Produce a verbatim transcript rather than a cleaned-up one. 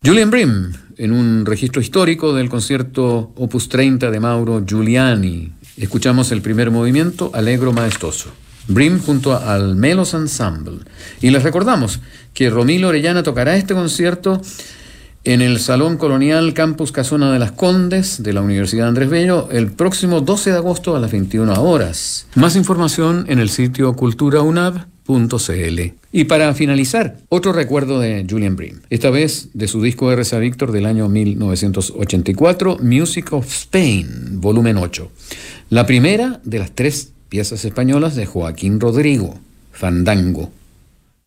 Julian Bream, en un registro histórico del concierto Opus treinta de Mauro Giuliani. Escuchamos el primer movimiento, Allegro maestoso. Bream junto al Melos Ensemble. Y les recordamos que Romilo Orellana tocará este concierto en el Salón Colonial Campus Casona de las Condes de la Universidad Andrés Bello el próximo doce de agosto a las veintiuna horas. Más información en el sitio cultura u n a b punto c l. Y para finalizar, otro recuerdo de Julian Bream, esta vez de su disco R C A Víctor del año mil novecientos ochenta y cuatro, Music of Spain, volumen ocho. La primera de las tres piezas españolas de Joaquín Rodrigo, Fandango.